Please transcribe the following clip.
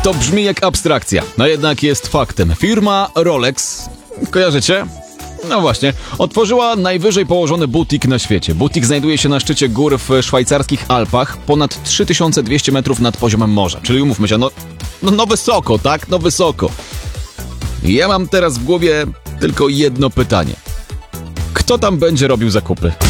To brzmi jak abstrakcja, no jednak jest faktem. Firma Rolex, kojarzycie? No właśnie, otworzyła najwyżej położony butik na świecie. Butik znajduje się na szczycie gór w szwajcarskich Alpach, ponad 3200 metrów nad poziomem morza. Czyli umówmy się, no wysoko, tak? No wysoko. Ja mam teraz w głowie tylko jedno pytanie. Kto tam będzie robił zakupy?